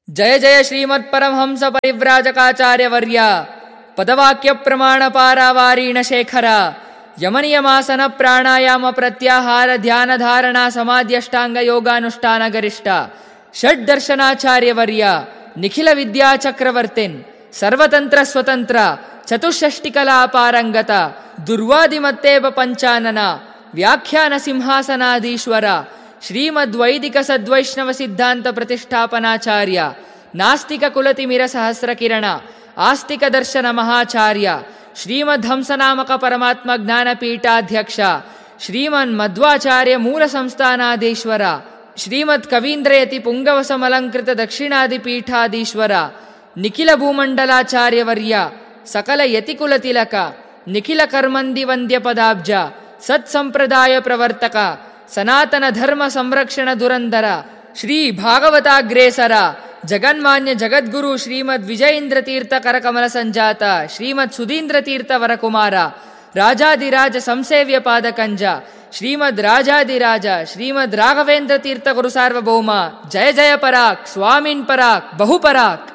ಜಯ ಜಯ ಶ್ರೀಮತ್ಪರಮಹಂಸ ಪರಿವ್ರಾಜಕಾಚಾರ್ಯವರ್ಯ ಪದವಾಕ್ಯ ಪ್ರಮಾಣ ಪಾರಾವಾರೀಣ ಶೇಖರ ಯಮನಿಯಮಾಸನ ಪ್ರಾಣಾಯಾಮ ಪ್ರತ್ಯಾಹಾರ ಧ್ಯಾನ ಧಾರಣಾ ಸಮಾಧ್ಯಷ್ಟಾಂಗ ಯೋಗಾನುಷ್ಠಾನ ಗರಿಷ್ಠ ಷಡ್ ದರ್ಶನಾಚಾರ್ಯವರ್ಯ ನಿಖಿಲ ವಿದ್ಯಾ ಚಕ್ರವರ್ತಿನ್ ಸರ್ವತಂತ್ರ ಸ್ವತಂತ್ರ ಚತುಷ್ಷಷ್ಟಿಕಲಾ ಪಾರಂಗತ ದುರ್ವಾದಿಮತ್ತೇವ ಪಂಚಾನನ ವ್ಯಾಖ್ಯಾನ ಸಿಂಹಾಸನಾಧೀಶ್ವರ ಶ್ರೀಮದ್ವೈದಿಕ ಸದ್ವೈಷ್ಣವ ಸಿದ್ಧಾಂತ ಪ್ರತಿಷ್ಠಾಪನಾಚಾರ್ಯ ನಾಸ್ತಿಕ ಕುಲತಿಮಿರ ಸಹಸ್ರಕಿರಣ ಆಸ್ತಿಕ ದರ್ಶನ ಮಹಾಚಾರ್ಯ ಶ್ರೀಮದ್ ಹಂಸನಾಮಕ ಪರಮಾತ್ಮ ಜ್ಞಾನಪೀಠಾಧ್ಯಕ್ಷ ಶ್ರೀಮನ್ ಮಧ್ವಾಚಾರ್ಯ ಮೂಲ ಸಂಸ್ಥಾನಾಧೀಶ್ವರ ಶ್ರೀಮದ್ ಕವೀಂದ್ರಯತಿ ಪುಂಗವಸಮಲಂಕೃತ ದಕ್ಷಿಣಾದಿಪೀಠಾಧೀಶ್ವರ ನಿಖಿಲ ಭೂಮಂಡಲಾಚಾರ್ಯವರ್ಯ ಸಕಲ ಯತಿಕುಲ ತಿಲಕ ನಿಖಿಲ ಕರ್ಮಂದಿ ವಂದ್ಯ ಪದಾಬ್ಜ ಸತ್ಸಂಪ್ರದಾಯ ಪ್ರವರ್ತಕ ಸನಾತನ ಧರ್ಮ ಸಂರಕ್ಷಣ ದುರಂದರ ಶ್ರೀ ಭಾಗವತಾಗ್ರೇಸರ ಜಗನ್ಮಾನ್ಯ ಜಗದ್ಗುರು ಶ್ರೀಮದ್ ವಿಜಯೇಂದ್ರ ತೀರ್ಥ ಕರಕಮಲ ಸಂಜಾತ ಶ್ರೀಮದ್ ಸುಧೀಂದ್ರ ತೀರ್ಥ ವರಕುಮಾರ ರಾಜಾದಿರಾಜ ಸಂಸೇವ್ಯ ಪಾದಕಂಜ ಶ್ರೀಮದ್ ರಾಜಾದಿರಾಜ ಶ್ರೀಮದ್ ರಾಘವೇಂದ್ರ ತೀರ್ಥ ಗುರು ಸಾರ್ವಭೌಮ ಜಯ ಜಯ ಪರಾಕ್ ಸ್ವಾಮಿನ್ ಪರಾಕ್ ಬಹುಪರಾಕ್.